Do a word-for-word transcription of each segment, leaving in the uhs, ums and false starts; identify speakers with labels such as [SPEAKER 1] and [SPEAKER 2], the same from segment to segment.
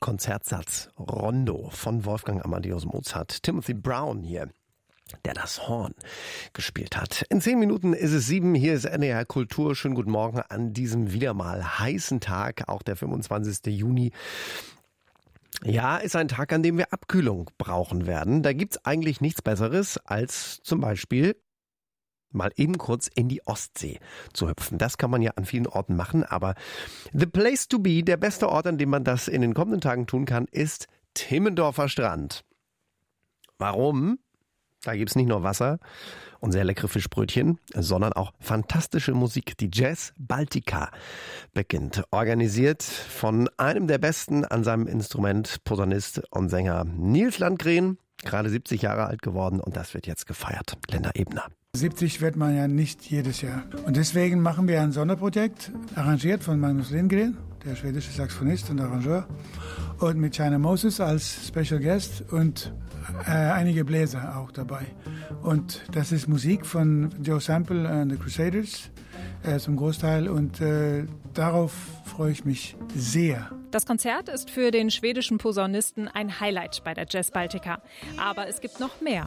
[SPEAKER 1] Konzertsatz Rondo von Wolfgang Amadeus Mozart. Timothy Brown hier, der das Horn gespielt hat. In zehn Minuten ist es sieben. Hier ist N D R Kultur. Schönen guten Morgen an diesem wieder mal heißen Tag, auch der fünfundzwanzigsten Juni. Ja, ist ein Tag, an dem wir Abkühlung brauchen werden. Da gibt's eigentlich nichts Besseres, als zum Beispiel mal eben kurz in die Ostsee zu hüpfen. Das kann man ja an vielen Orten machen, aber the place to be, der beste Ort, an dem man das in den kommenden Tagen tun kann, ist Timmendorfer Strand. Warum? Da gibt's nicht nur Wasser und sehr leckere Fischbrötchen, sondern auch fantastische Musik. Die Jazz Baltica beginnt, organisiert von einem der Besten an seinem Instrument, Posaunist und Sänger Nils Landgren, gerade siebzig Jahre alt geworden, und das wird jetzt gefeiert. Linda Ebner.
[SPEAKER 2] siebzig wird man ja nicht jedes Jahr. Und deswegen machen wir ein Sonderprojekt, arrangiert von Magnus Lindgren, der schwedische Saxophonist und Arrangeur, und mit China Moses als Special Guest und äh, einige Bläser auch dabei. Und das ist Musik von Joe Sample and the Crusaders äh, zum Großteil, und äh, darauf freue ich mich sehr.
[SPEAKER 3] Das Konzert ist für den schwedischen Posaunisten ein Highlight bei der Jazz Baltica. Aber es gibt noch mehr.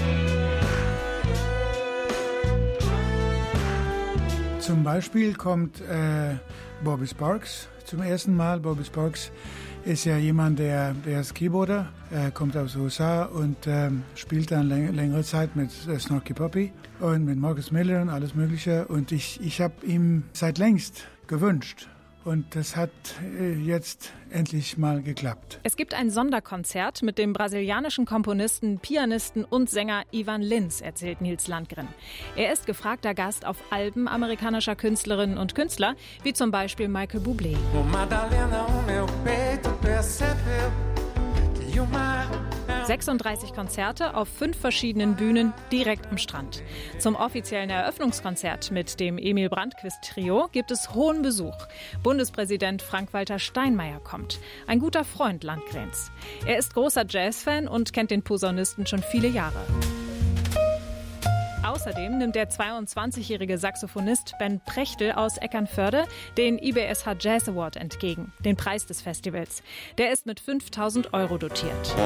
[SPEAKER 2] Zum Beispiel kommt äh, Bobby Sparks zum ersten Mal. Bobby Sparks ist ja jemand, der, der ist Keyboarder, äh, kommt aus den U S A und äh, spielt dann läng- längere Zeit mit äh, Snarky Puppy und mit Marcus Miller und alles Mögliche. Und ich, ich habe ihm seit längst gewünscht. Und das hat äh, jetzt endlich mal geklappt.
[SPEAKER 3] Es gibt ein Sonderkonzert mit dem brasilianischen Komponisten, Pianisten und Sänger Ivan Lins, erzählt Nils Landgren. Er ist gefragter Gast auf Alben amerikanischer Künstlerinnen und Künstler, wie zum Beispiel Michael Bublé. sechsunddreißig Konzerte auf fünf verschiedenen Bühnen direkt am Strand. Zum offiziellen Eröffnungskonzert mit dem Emil Brandquist Trio gibt es hohen Besuch. Bundespräsident Frank-Walter Steinmeier kommt, ein guter Freund Landgrens. Er ist großer Jazzfan und kennt den Posaunisten schon viele Jahre. Außerdem nimmt der zweiundzwanzigjährige Saxophonist Ben Prechtel aus Eckernförde den I B S H Jazz Award entgegen, den Preis des Festivals. Der ist mit fünftausend Euro dotiert.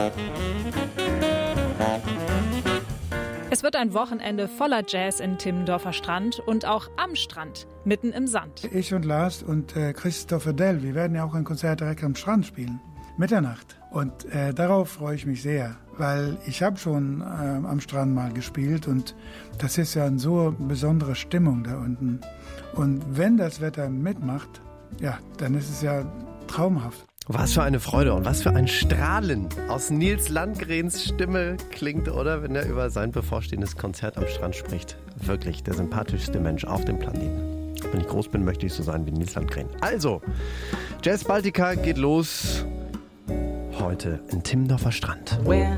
[SPEAKER 3] Es wird ein Wochenende voller Jazz in Timmendorfer Strand und auch am Strand, mitten im Sand.
[SPEAKER 2] Ich und Lars und äh, Christopher Dell, wir werden ja auch ein Konzert direkt am Strand spielen. Mitternacht. Und äh, darauf freue ich mich sehr, weil ich habe schon äh, am Strand mal gespielt und das ist ja eine so besondere Stimmung da unten. Und wenn das Wetter mitmacht, ja, dann ist es ja traumhaft.
[SPEAKER 1] Was für eine Freude und was für ein Strahlen aus Nils Landgrens Stimme klingt, oder? Wenn er über sein bevorstehendes Konzert am Strand spricht. Wirklich der sympathischste Mensch auf dem Planeten. Wenn ich groß bin, möchte ich so sein wie Nils Landgren. Also, Jazz Baltica geht los heute in Timmendorfer Strand.
[SPEAKER 4] When